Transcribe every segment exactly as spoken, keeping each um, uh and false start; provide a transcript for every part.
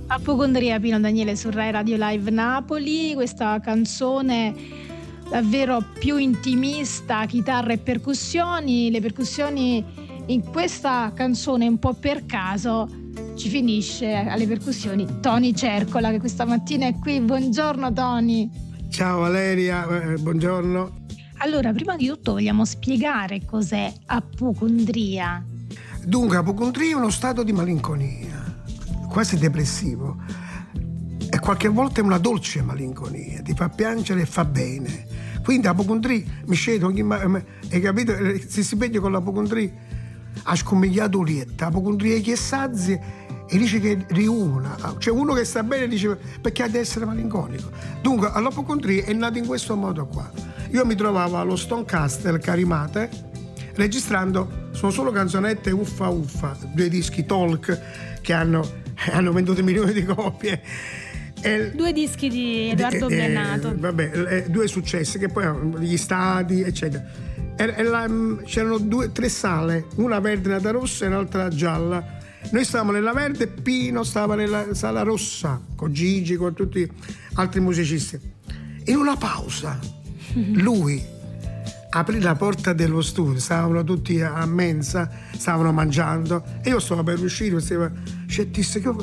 Apocondria, Pino Daniele su Rai Radio Live Napoli. Questa canzone davvero più intimista, chitarra e percussioni. Le percussioni in questa canzone un po' per caso ci finisce alle percussioni Tony Cercola, che questa mattina è qui. Buongiorno Tony. Ciao Valeria, eh, buongiorno. Allora, prima di tutto vogliamo spiegare cos'è apocondria. Dunque, apocondria è uno stato di malinconia, quasi depressivo, e qualche volta è una dolce malinconia, ti fa piangere e fa bene. Quindi apocondria, mi scedo, hai capito? Se si vede con l'apocondria ha scomigliato lietta, apocondria che sazia e dice che riuna. C'è uno che sta bene e dice perché ha di essere malinconico. Dunque l'apocondria è nata in questo modo qua. Io mi trovavo allo Stonecastle Carimate registrando, sono solo canzonette uffa uffa, due dischi talk che hanno, hanno venduto milioni di copie. E, due dischi di Edoardo eh, Bennato. Vabbè, eh, due successi che poi gli stati, eccetera. E, e la, c'erano due, tre sale, una verde, una rossa e un'altra gialla. Noi stavamo nella verde, Pino stava nella sala rossa con Gigi, con tutti gli altri musicisti. In una pausa lui aprì la porta dello studio, stavano tutti a mensa, stavano mangiando e io stavo per uscire, stavo scettisse che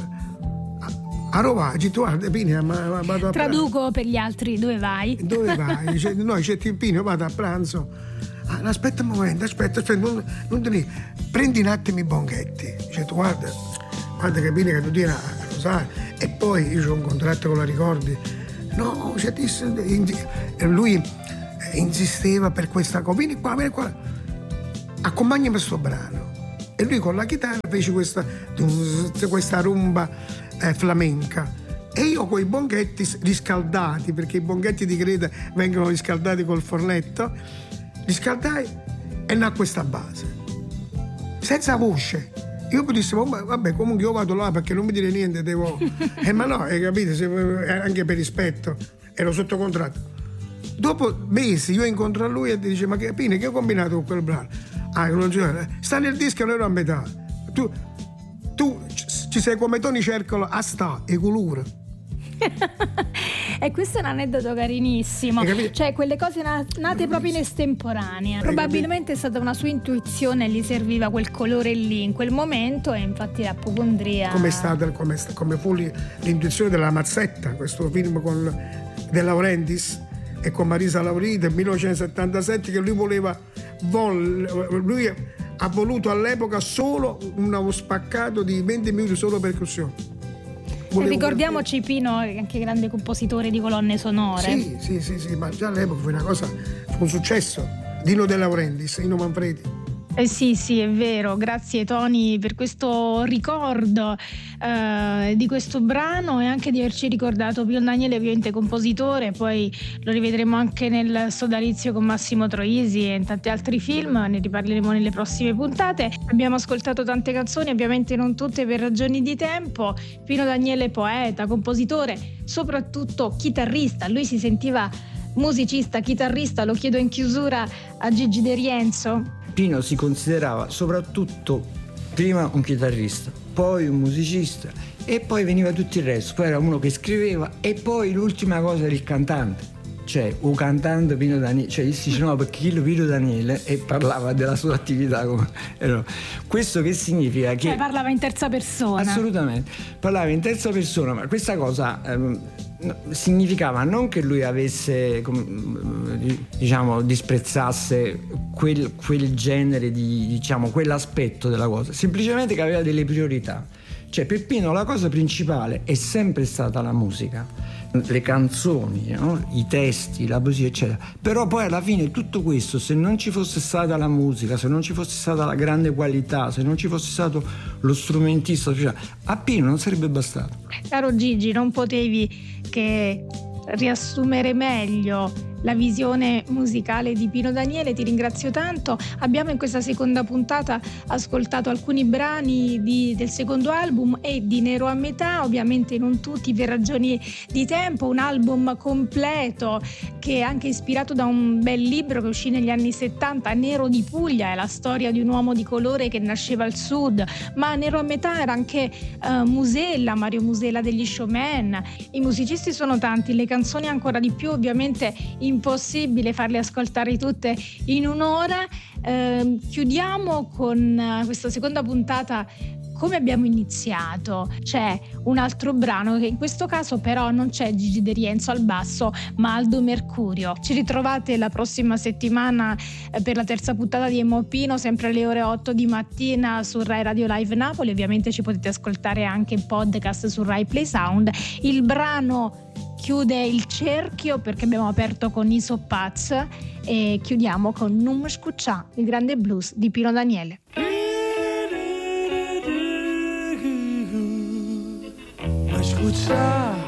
a Roma, tu guarda Pino, ma vado a traduco pranzo. Per gli altri, dove vai? Dove vai? Dice, no, dice Pino, vado a pranzo. Ah, aspetta un momento, aspetta, aspetta, non, non te ne... prendi un attimo i bonghetti. Dice, tu guarda, guarda che Pino che tu tieni a rosare. E poi io ho un contratto con la Ricordi. No, cioè, lui insisteva per questa cosa. Vieni qua, vieni qua, accompagnami questo brano. E lui con la chitarra fece questa, questa rumba eh, flamenca. E io con i bonghetti riscaldati, perché i bonghetti di creta vengono riscaldati col fornetto, riscaldai e nacque questa base. Senza voce. Io poi dissi, vabbè, comunque io vado là perché non mi dire niente, devo... eh, ma no, hai capito, anche per rispetto, ero sotto contratto. Dopo mesi io incontro a lui e ti dice, ma che Pino, che ho combinato con quel brano? Ah, non sta nel disco e non ero a metà. Tu, tu ci sei come Tony Cercola a sta e colura. E questo è un aneddoto carinissimo, cioè quelle cose nate proprio in estemporanea. Probabilmente è stata una sua intuizione e gli serviva quel colore lì in quel momento, e infatti l'apocondria come è stata, come, come fu l'intuizione della Mazzetta, questo film con De Laurentiis e con Marisa Laurita nel millenovecentosettantasette, che lui voleva vol, lui ha voluto all'epoca solo uno spaccato di venti minuti solo percussioni. E ricordiamoci Pino è anche grande compositore di colonne sonore. Sì, sì, sì, sì, ma già all'epoca fu una cosa, fu un successo. Dino De Laurentiis, Nino Manfredi. Eh sì, sì, è vero. Grazie Tony per questo ricordo eh, di questo brano e anche di averci ricordato Pino Daniele, ovviamente compositore, poi lo rivedremo anche nel sodalizio con Massimo Troisi e in tanti altri film, ne riparleremo nelle prossime puntate. Abbiamo ascoltato tante canzoni, ovviamente non tutte per ragioni di tempo. Pino Daniele poeta, compositore, soprattutto chitarrista, lui si sentiva musicista, chitarrista, lo chiedo in chiusura a Gigi De Rienzo. Pino si considerava soprattutto prima un chitarrista, poi un musicista e poi veniva tutto il resto. Poi era uno che scriveva e poi l'ultima cosa era il cantante. Cioè, un cantante Pino Daniele, cioè si dice no perché il Pino Daniele e parlava della sua attività come, no. Questo che significa che cioè, parlava in terza persona. Assolutamente, parlava in terza persona, ma questa cosa ehm, significava non che lui avesse, diciamo, disprezzasse quel, quel genere di, diciamo, quell'aspetto della cosa, semplicemente che aveva delle priorità. Cioè per Pino la cosa principale è sempre stata la musica, le canzoni, no? I testi, la poesia eccetera. Però poi alla fine tutto questo, se non ci fosse stata la musica, se non ci fosse stata la grande qualità, se non ci fosse stato lo strumentista, cioè, a Pino non sarebbe bastato. Caro Gigi, non potevi che riassumere meglio la visione musicale di Pino Daniele, ti ringrazio tanto. Abbiamo in questa seconda puntata ascoltato alcuni brani di, del secondo album e di Nero a metà, ovviamente non tutti per ragioni di tempo, un album completo che è anche ispirato da un bel libro che uscì negli anni settanta, Nero di Puglia, è la storia di un uomo di colore che nasceva al sud, ma Nero a metà era anche uh, Musella, Mario Musella degli Showman. I musicisti sono tanti, le canzoni ancora di più, ovviamente impossibile farle ascoltare tutte in un'ora. Eh, chiudiamo con uh, questa seconda puntata come abbiamo iniziato. C'è un altro brano che in questo caso però non c'è Gigi De Rienzo al basso ma Aldo Mercurio. Ci ritrovate la prossima settimana eh, per la terza puntata di Emo Pino, sempre alle ore otto di mattina su Rai Radio Live Napoli. Ovviamente ci potete ascoltare anche in podcast su Rai Play Sound. Il brano chiude il cerchio perché abbiamo aperto con Iso Paz e chiudiamo con Num Scuccià, il grande blues di Pino Daniele. Escuchar